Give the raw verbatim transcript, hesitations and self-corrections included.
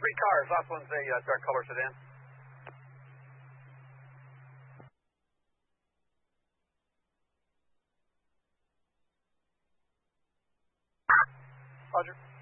three cars. Last one's a uh, dark color sedan. Roger.